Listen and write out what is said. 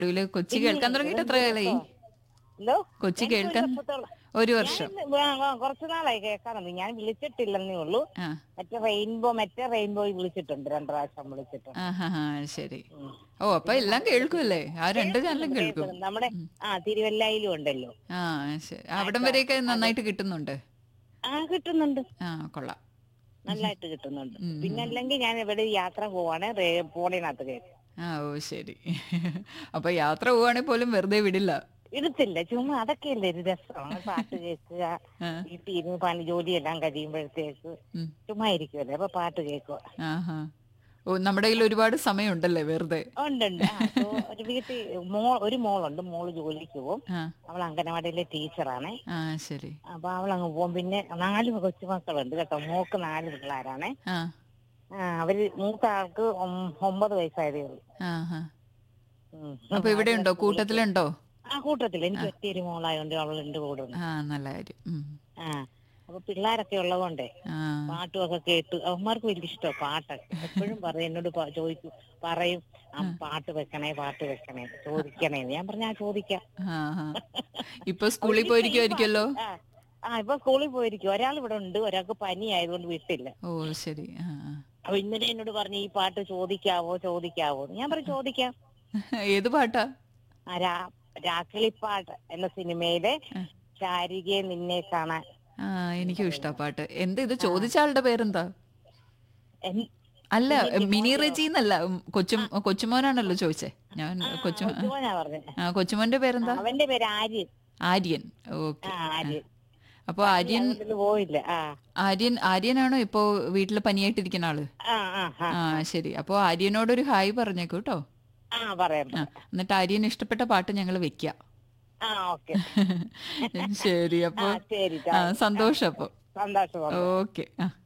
റേഡിയോയില് കൊച്ചി പിന്നെ കേൾക്കാൻ തുടങ്ങിയിട്ട് എത്ര ഇതെന്ത് കാലായി? രസമാ. എന്തോ കൊച്ചി ഞാനിപ്പോ ഒരു കേൾക്കാൻ വർഷത്തോളം. ഒരു ഞാൻ വർഷം. കുറച്ചു നാളായി കേൾക്കാറുണ്ട്. ഞാൻ വിളിച്ചിട്ടില്ലെന്നേ ഉള്ളൂ. ആ. മറ്റേ റെയിൻബോയിൽ വിളിച്ചിട്ടുണ്ട്, 2 പ്രാവശ്യം വിളിച്ചിട്ടുണ്ട്. ആഹാ, ശരി. ഉം. ഓ, അപ്പൊ പിന്നെ എല്ലാം നമ്മളിവിടെ കേൾക്കുമല്ലേ? ആ രണ്ട് ചാനലും കേൾക്കുന്നുണ്ട് കേൾക്കും. കേൾക്കുന്നുണ്ട്. നമ്മുടെ ഉം. തിരുവല്ലയിലും ഉണ്ടല്ലോ ആ, ശരി. അവിടം ആശ്വാസം. വരെയൊക്കെ അത് നന്നായിട്ട് കിട്ടുന്നുണ്ട്. കിട്ടുന്നുണ്ട്. ആ, കൊള്ളാം. നല്ലതായിട്ട് കിട്ടുന്നുണ്ട്. ഉം, പിന്നെ ഉം. അല്ലെങ്കിൽ ഞാൻ എവിടെ യാത്ര പോവാണ് ഫോണിനകത്ത് കേൾക്കും. ആ, ഓ, ശരി. അപ്പൊ യാത്ര പോവാണെങ്കിൽ പോലും വെറുതെ വിടില്ല. ഇടത്തില്ല, ചുമ്മാ അതൊക്കെയല്ലേ ഒരു രസമാണ്. പാട്ട് കേൾക്കുക, ആ. വീട്ടിൽ ഇരുന്ന് പണി ജോലിയെല്ലാം കഴിയുമ്പോഴത്തേക്ക് ഉം. ചുമ്മാ ഇരിക്കുമല്ലേ, അപ്പൊ പാട്ട് കേൾക്കുക. ആഹാ. ഓ, നമ്മുടെ കയ്യിൽ ഒരുപാട് സമയമുണ്ടല്ലേ വെറുതെ. ഉണ്ടുണ്ട്. ഒരു വീട്ടിൽ ഒരു മോളുണ്ട്. മോള് ജോലിക്ക് പോകും. ആ. അവൾ അംഗനവാടിയിലെ ടീച്ചറാണ്. ആ, ശരി. അപ്പൊ അവളങ്ങ് പോകും. പിന്നെ 4 കൊച്ചുമക്കളുണ്ട് കേട്ടോ. മോക്ക് 4 പിള്ളേരാണ്. ആ. അവര് മൂത്ത ആൾക്ക് 9 വയസ്സായതേ ഉള്ളൂ. ആഹാ. ഉം. അപ്പൊ ഇവിടെ അവര് ഉണ്ടോ, സ്കൂളിൽ പോയി. കൂട്ടത്തിലുണ്ടോ? കൂട്ടത്തില് ആ. എനിക്ക് ഒറ്റയൊരു മോളായോണ്ട് അവൾ എന്റെ കൂടെ ഉണ്ട്. ആ, നല്ല കാര്യം. ഉം. ആ അപ്പൊ പിള്ളേരൊക്കെ ഉള്ളതുകൊണ്ടേ ആ. പാട്ടുമൊക്കെ കേട്ട് അവന്മാർക്ക് വലിയ ഇഷ്ടമാണ് പാട്ടൊക്കെ. എപ്പോഴും പറയും, എന്നോട് ചോദിക്കും, പറയും, ആ. പാട്ട് വെക്കണേ, പാട്ട് വെക്കണേ, ചോദിക്കണേ. ഞാൻ പറഞ്ഞാ ചോദിക്കാം. ആഹാ. ഇപ്പൊ സ്കൂളിൽ അവർക്ക് ഇഷ്ടം ഈ പാട്ട്. പോയിരിക്കുമായിരിക്കുമല്ലോ. ഇപ്പൊ സ്കൂളിൽ പോയിരിക്കും. ഒരാൾ ഇവിടെ ഉണ്ട്, ഒരാൾക്ക് പനി ആയതുകൊണ്ട് വിട്ടില്ല. ഓ, ശരി. ആ, ആ. അപ്പൊ ഇന്നലെ എന്നോട് പറഞ്ഞു, ഈ പാട്ട് ചോദിക്കാവോ ചോദിക്കാവോ. ഞാൻ പറഞ്ഞു ചോദിക്കാം. ഏത് പാട്ടാ? ആ രാക്കിളിപ്പാട്ട് എന്ന സിനിമയിലെ ആ. ശാരികയെ നിന്നെ കാണാൻ ആ, എന്ന് എനിക്കും ഇഷ്ടാ പറയുന്ന. പാട്ട്. എന്താ ഇത് ആ ചോദിച്ച ആളുടെ പേരെന്താ? എൻ- അല്ല, കുഞ്ഞിന്റെ മിനി മോന്റെയോ? റെജി എന്നല്ല. ആ കൊച്ചുമോനാണല്ലോ ചോദിച്ചേ. ഞാൻ കൊച്ചുമോനാ പറഞ്ഞത്. കൊച്ചുമോന്റെ പേരെന്താ? അവന്റെ പേര് ആര്യൻ. ആര്യൻ. ഓക്കെ. ആര്യൻ. അപ്പൊ പനി ആര്യൻ അതുകൊണ്ടിന്ന് പോയില്ല. ആര്യനാണോ ഇപ്പോ വീട്ടില് പനിയായിട്ടിരിക്കുന്ന ആള്? ആ ആ ആ ആ, ആ ശരി. അപ്പൊ ആര്യനോടൊരു ഹായ് പറഞ്ഞേക്കൂ കേട്ടോ. പറയാം ആ, പറയാം. എന്നിട്ട് ആര്യന് ഇഷ്ടപ്പെട്ട പാട്ട് ഞങ്ങൾ വെക്കാം. ഓക്കെ. ശരി. അപ്പൊ ശരി. ആ, താങ്ക്. സന്തോഷം അപ്പൊ. സന്തോഷം സന്തോഷം. ഓക്കെ. ആ.